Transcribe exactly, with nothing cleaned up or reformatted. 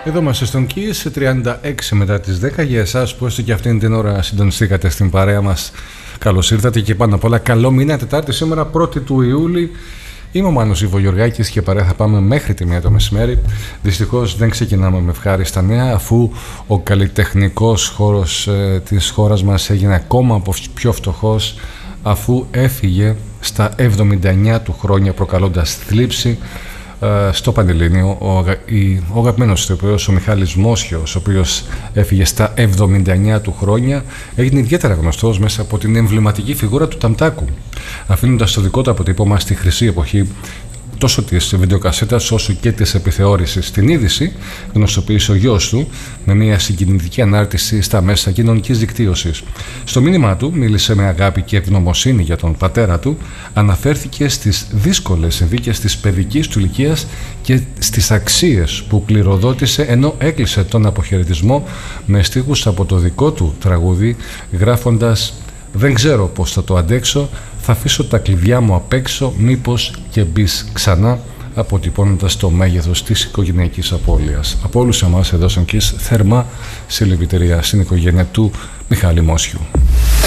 Εδώ είμαστε στον Kiss σε τριάντα έξι μετά τις δέκα. Για εσάς που έστω και αυτήν την ώρα συντονιστήκατε στην παρέα μας, καλώς ήρθατε και πάνω απ' όλα καλό μήνα. Τετάρτη σήμερα, πρώτη του Ιούλη. Είμαι ο Μάνος Ιβογεωργάκης και παρέα θα πάμε μέχρι τη μία το μεσημέρι. Δυστυχώς δεν ξεκινάμε με ευχάριστα νέα, αφού ο καλλιτεχνικός χώρος ε, της χώρας μας έγινε ακόμα πιο φτωχός, αφού έφυγε στα εβδομήντα εννιά του χρόνια, προκαλώντας θλίψη στο Πανελλήνιο. Ο, η, ο αγαπημένος ηθοποιός, ο Μιχάλης Μόσχιος, ο οποίος έφυγε στα εβδομήντα εννιά του χρόνια, έγινε ιδιαίτερα γνωστός μέσα από την εμβληματική φιγούρα του Ταμτάκου, αφήνοντας το δικό του αποτύπωμα στη χρυσή εποχή τόσο της βιντεοκασέτας όσο και της επιθεώρησης. Στην είδηση γνωστοποίησε ο γιος του με μια συγκινητική ανάρτηση στα μέσα κοινωνικής δικτύωσης. Στο μήνυμά του μίλησε με αγάπη και ευγνωμοσύνη για τον πατέρα του, αναφέρθηκε στις δύσκολες συνθήκες της παιδικής του ηλικίας και στις αξίες που κληροδότησε, ενώ έκλεισε τον αποχαιρετισμό με στίχους από το δικό του τραγούδι, γράφοντας «Δεν ξέρω πώς θα το αντέξω, θα αφήσω τα κλειδιά μου απ' έξω, μήπως και μπεις ξανά», αποτυπώνοντας το μέγεθος της οικογενειακής απώλειας. Από όλους εμάς εδώ στον Kiss, θερμά συλληπιτήρια στην οικογένεια του Μιχάλη Μόσχιου.